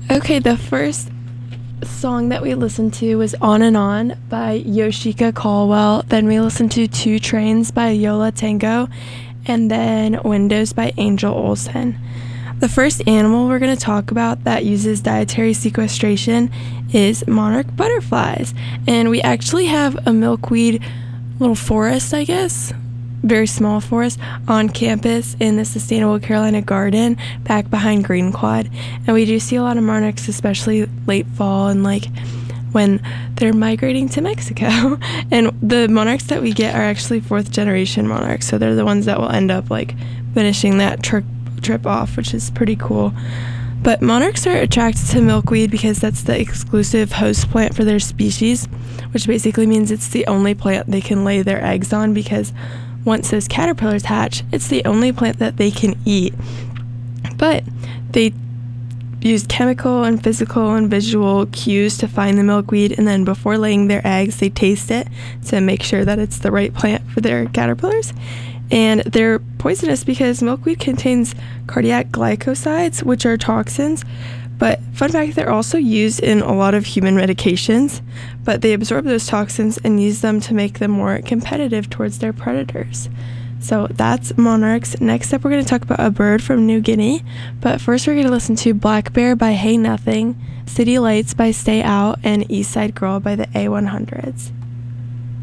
Okay, the first song that we listened to was On and On by Yoshika Caldwell. Then we listened to Two Trains by Yola Tango. And then Windows by Angel Olsen. The first animal we're going to talk about that uses dietary sequestration is monarch butterflies. And we actually have a milkweed little forest, I guess, very small forest on campus in the Sustainable Carolina Garden back behind Green Quad. And we do see a lot of monarchs, especially late fall and like when they're migrating to Mexico. And the monarchs that we get are actually fourth generation monarchs. So they're the ones that will end up like finishing that trip off, which is pretty cool. But monarchs are attracted to milkweed because that's the exclusive host plant for their species, which basically means it's the only plant they can lay their eggs on, because once those caterpillars hatch, it's the only plant that they can eat. But they use chemical and physical and visual cues to find the milkweed, and then before laying their eggs, they taste it to make sure that it's the right plant for their caterpillars. And they're poisonous because milkweed contains cardiac glycosides, which are toxins. But fun fact, they're also used in a lot of human medications, but they absorb those toxins and use them to make them more competitive towards their predators. So that's monarchs. Next up, we're going to talk about a bird from New Guinea. But first, we're going to listen to Black Bear by Hey Nothing, City Lights by Stay Out, and East Side Girl by the A100s.